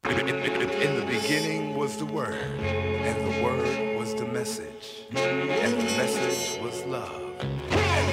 In the beginning was the Word, and the Word was the message, and the message was love.